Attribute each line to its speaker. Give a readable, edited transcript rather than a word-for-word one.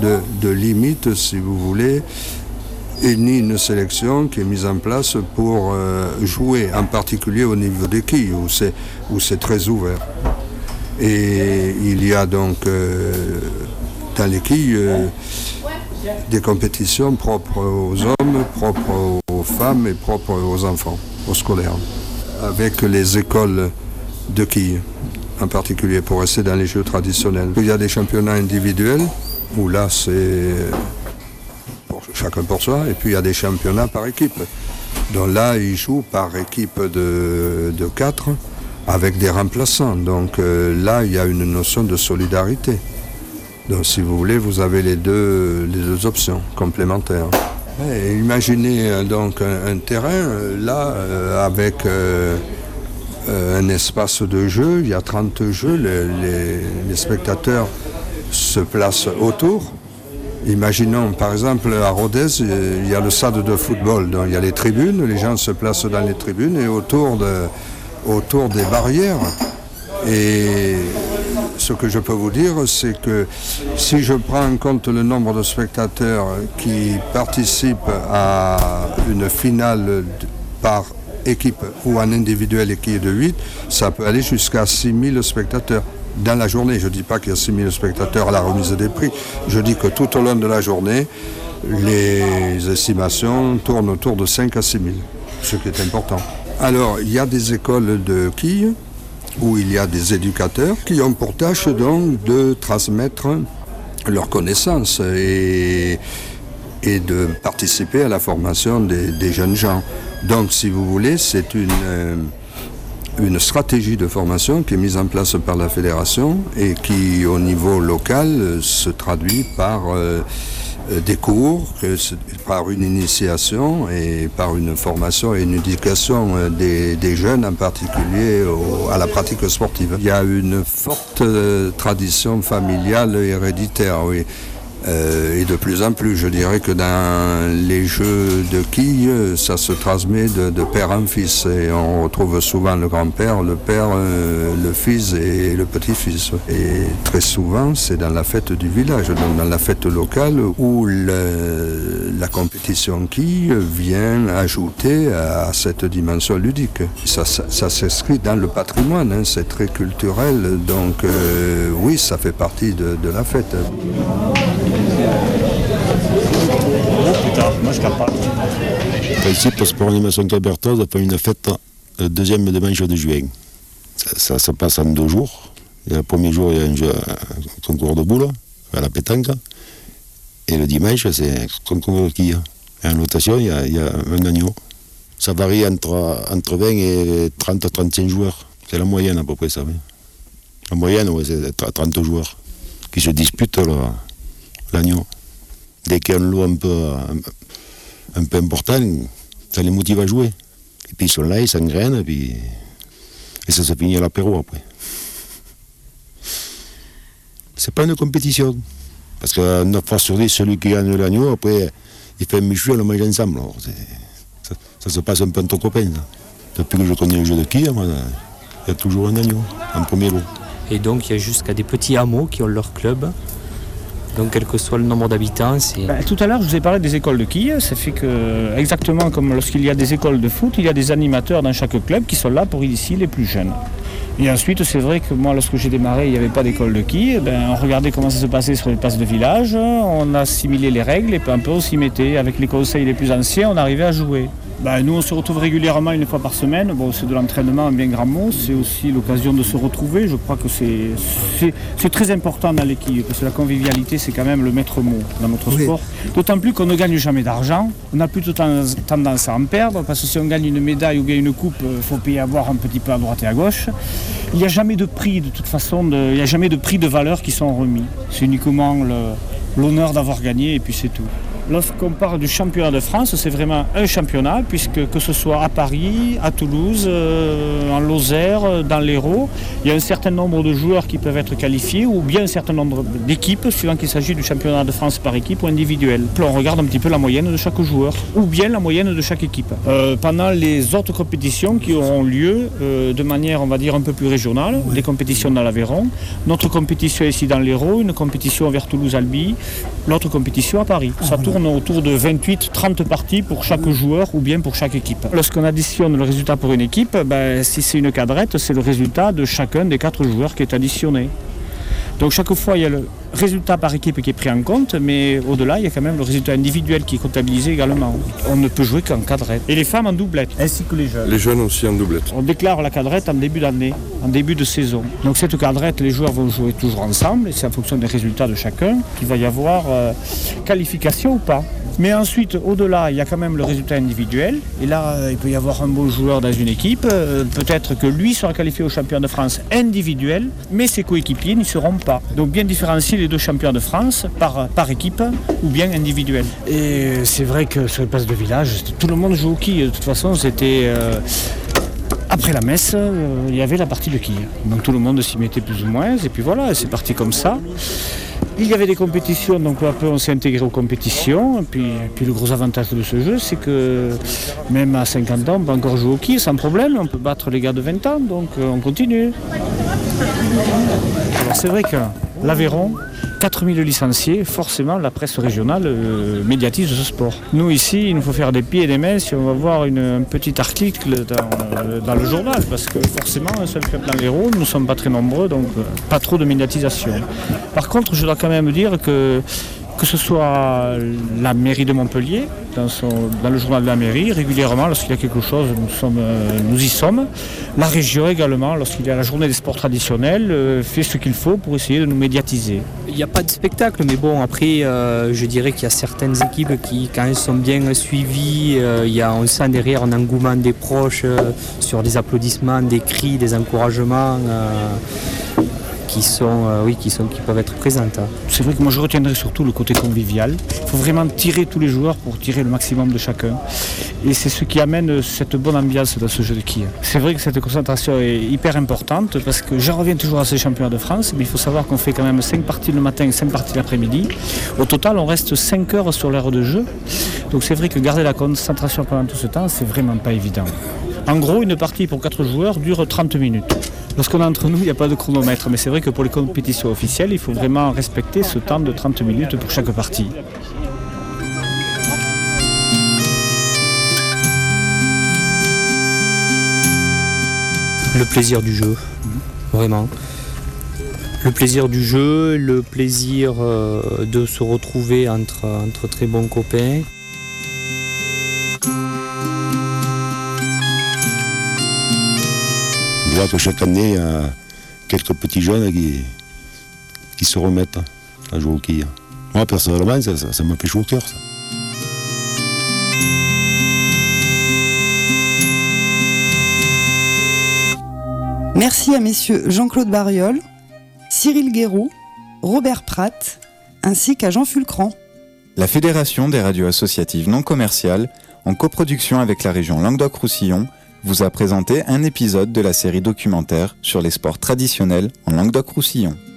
Speaker 1: de limite, si vous voulez, et ni une sélection qui est mise en place pour jouer, en particulier au niveau des quilles, où c'est très ouvert. Et il y a donc dans les quilles des compétitions propres aux hommes, propres aux femmes et propres aux enfants, aux scolaires, avec les écoles de quilles en particulier, pour rester dans les jeux traditionnels. Il y a des championnats individuels, où là c'est chacun pour soi, et puis il y a des championnats par équipe. Donc là, ils jouent par équipe de 4 avec des remplaçants. Donc là, il y a une notion de solidarité. Donc si vous voulez, vous avez les deux options complémentaires. Et imaginez donc un terrain, là, avec un espace de jeu, il y a 30 jeux, les spectateurs se placent autour. Imaginons, par exemple, à Rodez, il y a le stade de football, donc il y a les tribunes, les gens se placent dans les tribunes et autour des barrières. Et ce que je peux vous dire, c'est que si je prends en compte le nombre de spectateurs qui participent à une finale par équipe ou en individuel et qui est de 8, ça peut aller jusqu'à 6000 spectateurs. Dans la journée, je ne dis pas qu'il y a 6000 spectateurs à la remise des prix, je dis que tout au long de la journée, les estimations tournent autour de 5 à 6000, ce qui est important. Alors, il y a des écoles de quilles où il y a des éducateurs qui ont pour tâche donc de transmettre leurs connaissances et de participer à la formation des jeunes gens. Donc, si vous voulez, c'est une stratégie de formation qui est mise en place par la fédération et qui, au niveau local, se traduit par des cours, par une initiation et par une formation et une éducation des jeunes, en particulier à la pratique sportive. Il y a une forte tradition familiale et héréditaire, oui. Et de plus en plus, je dirais que dans les jeux de quilles, ça se transmet de père en fils. Et on retrouve souvent le grand-père, le père, le fils et le petit-fils. Et très souvent, c'est dans la fête du village, donc dans la fête locale, où la compétition quilles vient ajouter à cette dimension ludique. Ça s'inscrit dans le patrimoine, hein, c'est très culturel. Donc oui, ça fait partie de la fête.
Speaker 2: Ici, pour l'animation cabertoise, on fait une fête le deuxième dimanche de juin. Ça se passe en 2 jours. Et le premier jour, il y a un jeu, un concours de boules, à la pétanque. Et le dimanche, c'est un concours de quilles. Et en notation, il y a un agneau. Ça varie entre 20 et 30-35 joueurs. C'est la moyenne à peu près ça. Oui. La moyenne, ouais, c'est 30 joueurs qui se disputent l'agneau. Dès qu'il y a un lot un peu important, ça les motive à jouer. Et puis ils sont là, ils s'engrainent, et ça se finit à l'apéro après. C'est pas une compétition. Parce que 9 fois sur 10, celui qui gagne l'agneau, après, il fait un michu, on le mange ensemble. Alors, ça se passe un peu entre copains. Ça. Depuis que je connais le jeu de quilles, il y a toujours un agneau, en premier lot.
Speaker 3: Et donc il y a jusqu'à des petits hameaux qui ont leur club. Donc quel que soit le nombre d'habitants, c'est...
Speaker 4: Tout à l'heure, je vous ai parlé des écoles de quilles. Ça fait que, exactement comme lorsqu'il y a des écoles de foot, il y a des animateurs dans chaque club qui sont là pour initier les plus jeunes. Et ensuite, c'est vrai que moi, lorsque j'ai démarré, il n'y avait pas d'école de quilles. On regardait comment ça se passait sur les places de village, on assimilait les règles et peu à peu, on s'y mettait. Avec les conseils les plus anciens, on arrivait à jouer. Nous, on se retrouve régulièrement 1 fois par semaine. Bon, c'est de l'entraînement, un bien grand mot. C'est aussi l'occasion de se retrouver. Je crois que c'est très important dans les quilles, parce que la convivialité, c'est quand même le maître mot dans notre sport. D'autant plus qu'on ne gagne jamais d'argent. On a plutôt tendance à en perdre, parce que si on gagne une médaille ou bien une coupe, il faut payer à boire un petit peu à droite et à gauche. Il n'y a jamais de prix, de toute façon, il n'y a jamais de prix de valeur qui sont remis. C'est uniquement l'honneur d'avoir gagné et puis c'est tout. Lorsqu'on parle du championnat de France, c'est vraiment un championnat, puisque que ce soit à Paris, à Toulouse, en Lozère, dans l'Hérault, il y a un certain nombre de joueurs qui peuvent être qualifiés, ou bien un certain nombre d'équipes, suivant qu'il s'agit du championnat de France par équipe ou individuel. On regarde un petit peu la moyenne de chaque joueur, ou bien la moyenne de chaque équipe. Pendant les autres compétitions qui auront lieu de manière, on va dire, un peu plus régionale, les compétitions dans l'Aveyron, notre compétition ici dans l'Hérault, une compétition vers Toulouse-Albi, l'autre compétition à Paris. Ça tourne autour de 28-30 parties pour chaque joueur ou bien pour chaque équipe. Lorsqu'on additionne le résultat pour une équipe, si c'est une quadrette, c'est le résultat de chacun des 4 joueurs qui est additionné. Donc chaque fois, il y a le résultat par équipe qui est pris en compte, mais au-delà, il y a quand même le résultat individuel qui est comptabilisé également. On ne peut jouer qu'en quadrette. Et les femmes en doublette, ainsi que les jeunes.
Speaker 1: Les jeunes aussi en doublette.
Speaker 4: On déclare la quadrette en début d'année, en début de saison. Donc cette quadrette, les joueurs vont jouer toujours ensemble, et c'est en fonction des résultats de chacun qu'il va y avoir qualification ou pas. Mais ensuite, au-delà, il y a quand même le résultat individuel. Et là, il peut y avoir un bon joueur dans une équipe. Peut-être que lui sera qualifié au championnat de France individuel, mais ses coéquipiers n'y seront pas. Donc bien différencier les 2 championnats de France par équipe ou bien individuel. Et c'est vrai que sur les places de village, tout le monde joue au quilles. De toute façon, c'était... Après la messe, il y avait la partie de quilles. Donc tout le monde s'y mettait plus ou moins. Et puis voilà, c'est parti comme ça. Il y avait des compétitions, donc peu à peu on s'est intégré aux compétitions. Et puis le gros avantage de ce jeu, c'est que même à 50 ans, on peut encore jouer au quilles sans problème. On peut battre les gars de 20 ans, donc on continue. Alors c'est vrai que l'Aveyron, 4000 licenciés, forcément la presse régionale médiatise ce sport. Nous ici, il nous faut faire des pieds et des mains si on va voir un petit article dans le journal, parce que forcément un seul club dans l'Hérault, nous ne sommes pas très nombreux, donc pas trop de médiatisation. Par contre, je dois quand même dire que ce soit la mairie de Montpellier, dans le journal de la mairie, régulièrement, lorsqu'il y a quelque chose, nous y sommes. La région également, lorsqu'il y a la journée des sports traditionnels, fait ce qu'il faut pour essayer de nous médiatiser.
Speaker 3: Il n'y a pas de spectacle, mais bon, après, je dirais qu'il y a certaines équipes qui, quand elles sont bien suivies, on sent derrière un engouement des proches sur des applaudissements, des cris, des encouragements. Qui peuvent être présentes.
Speaker 4: C'est vrai que moi je retiendrai surtout le côté convivial. Il faut vraiment tirer tous les joueurs pour tirer le maximum de chacun. Et c'est ce qui amène cette bonne ambiance dans ce jeu de quilles. C'est vrai que cette concentration est hyper importante parce que je reviens toujours à ces championnats de France, mais il faut savoir qu'on fait quand même 5 parties le matin et 5 parties l'après-midi. Au total, on reste 5 heures sur l'aire de jeu. Donc c'est vrai que garder la concentration pendant tout ce temps, c'est vraiment pas évident. En gros, une partie pour 4 joueurs dure 30 minutes. Lorsqu'on est entre nous, il n'y a pas de chronomètre, mais c'est vrai que pour les compétitions officielles, il faut vraiment respecter ce temps de 30 minutes pour chaque partie.
Speaker 3: Le plaisir du jeu, vraiment. Le plaisir du jeu, le plaisir de se retrouver entre très bons copains.
Speaker 2: On voit que chaque année, il y a quelques petits jeunes qui se remettent à jouer au quilles. Moi, personnellement, ça m'a fait chaud au cœur, ça.
Speaker 5: Merci à messieurs Jean-Claude Bariol, Cyril Guéroux, Robert Pratt, ainsi qu'à Jean Fulcran.
Speaker 6: La Fédération des radios associatives non commerciales, en coproduction avec la région Languedoc-Roussillon, vous a présenté un épisode de la série documentaire sur les sports traditionnels en Languedoc-Roussillon.